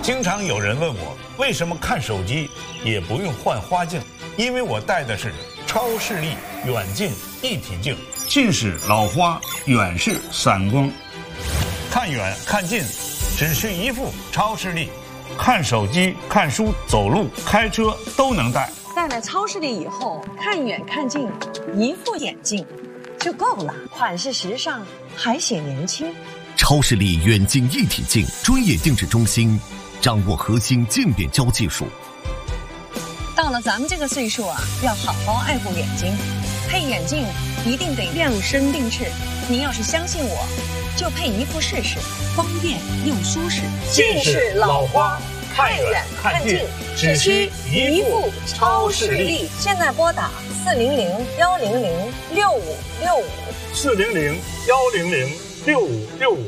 经常有人问我，为什么看手机也不用换花镜？因为我戴的是超视力远近一体镜，近视、老花、远视、散光，看远看近只需一副超视力，看手机、看书、走路、开车都能戴。 戴了超视力以后，看远看近，一副眼镜就够了，款式时尚，还显年轻。 超视力远近一体镜专业定制中心，掌握核心渐变焦技术。 到了咱们这个岁数啊，要好好爱护眼睛，配眼镜一定得量身定制。您要是相信我，就配一副试试，方便又舒适。 近视、老花，看远看近，只需一副超视力。 现在拨打400-100-6565，400-100-6565。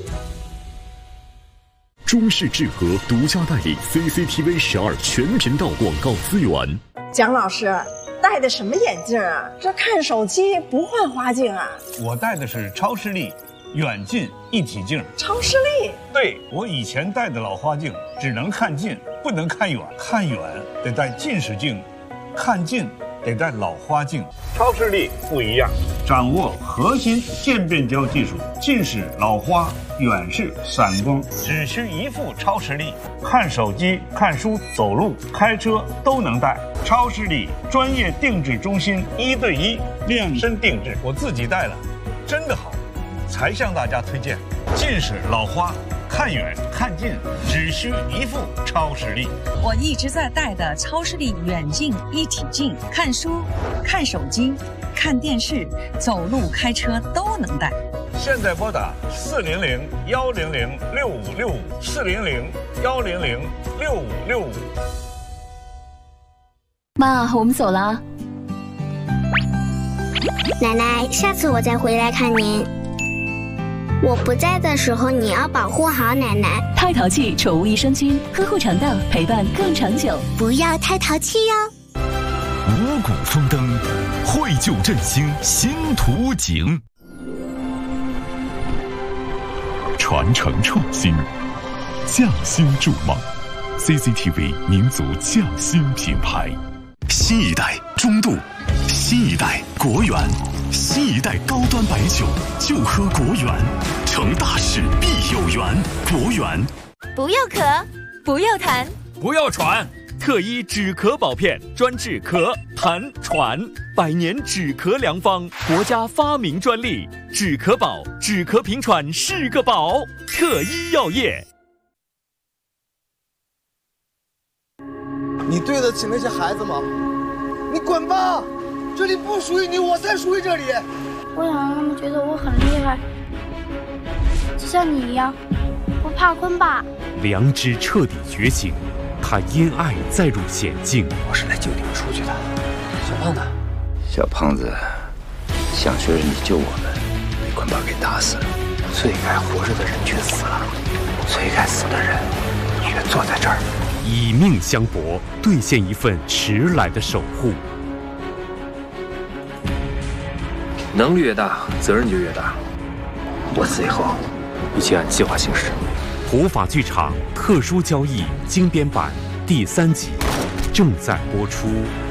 中视智和独家代理 CCTV 12全频道广告资源。 蒋老师，戴的什么眼镜啊？这看手机不换花镜啊？ 我戴的是超视力远近一体镜。 超视力？ 对，我以前戴的老花镜只能看近，不能看远，看远得戴近视镜，看近得戴老花镜。超视力不一样，掌握核心渐变焦技术，近视、老花、远视、散光，只需一副超视力，看手机、看书、走路、开车都能戴。超视力专业定制中心，1对1量身定制，我自己戴了，真的好，才向大家推荐。近视、老花，看远看近只需一副超视力。 我一直在戴的超视力远近一体镜，看书、看手机、看电视、走路、开车都能戴。 现在拨打400-100-6565，400-100-6565。 妈，我们走了。 奶奶，下次我再回来看您。我不在的时候，你要保护好奶奶。 太淘气宠物益生菌，呵护肠道，陪伴更长久。 不要太淘气哟。 五谷丰登，绘就振兴新图景，传承创新，匠心筑梦。CCTV 民族匠心品牌。新一代中度，新一代国源，新一代高端白酒就喝国源，成大事必有缘。国源。 不要咳，不要痰， 不要喘，特医止咳宝片专治咳、痰、喘，100年止咳良方，国家发明专利，止咳宝，止咳平喘是个宝。特医药业。 你对得起那些孩子吗？你滚吧！这里不属于你，我才属于这里。 我想让他们觉得我很厉害，就像你一样，不怕坤爸。 良知彻底觉醒，他因爱再入险境。 我是来救你们出去的。小胖子，小胖子，想学着你救我们，被坤爸给打死了。最该活着的人却死了，最该死的人却坐在这儿。 以命相搏，兑现一份迟来的守护。 能力越大，责任就越大。我死以后，一切按计划行事。 普法剧场特殊交易精编版第3集正在播出。